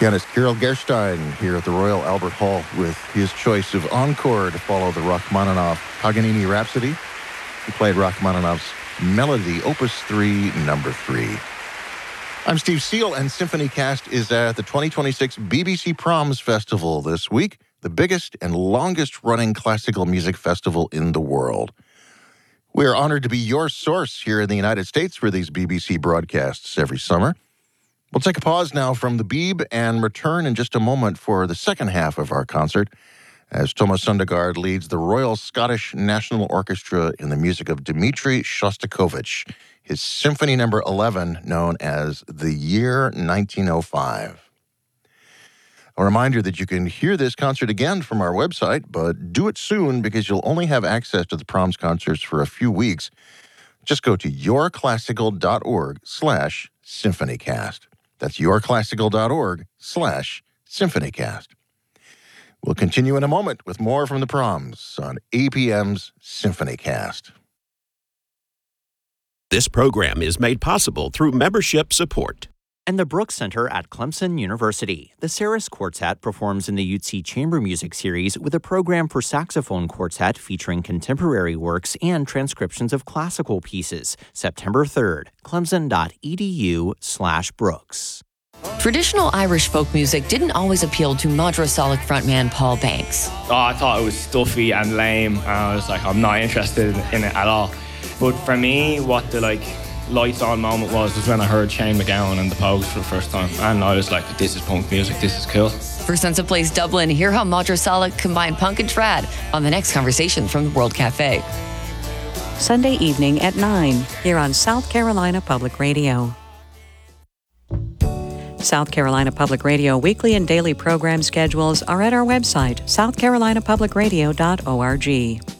Pianist Kirill Gerstein here at the Royal Albert Hall with his choice of Encore to follow the Rachmaninoff Paganini Rhapsody. He played Rachmaninoff's Melody, Opus 3, number 3. I'm Steve Seal, and Symphony Cast is at the 2026 BBC Proms Festival this week, the biggest and longest-running classical music festival in the world. We are honored to be your source here in the United States for these BBC broadcasts every summer. We'll take a pause now from the Beeb and return in just a moment for the second half of our concert as Thomas Sundergaard leads the Royal Scottish National Orchestra in the music of Dmitri Shostakovich, his Symphony No. 11, known as The Year 1905. A reminder that you can hear this concert again from our website, but do it soon because you'll only have access to the Proms concerts for a few weeks. Just go to yourclassical.org/symphonycast. That's yourclassical.org/symphonycast. We'll continue in a moment with more from the Proms on APM's SymphonyCast. This program is made possible through membership support. And the Brooks Center at Clemson University. The Saris Quartet performs in the UTC Chamber Music Series with a program for saxophone quartet featuring contemporary works and transcriptions of classical pieces. September 3rd, clemson.edu/Brooks. Traditional Irish folk music didn't always appeal to Madrasalic frontman Paul Banks. I thought it was stuffy and lame, and I was like, I'm not interested in it at all. But for me, what the lights on moment was when I heard Shane MacGowan and the Pogues for the first time, and I was like, this is punk music, this is cool. For Sense of Place Dublin, hear how Madrasalic combined punk and trad on the next conversation from the World Cafe. Sunday evening at 9 here on South Carolina Public Radio. South Carolina Public Radio weekly and daily program schedules are at our website, southcarolinapublicradio.org.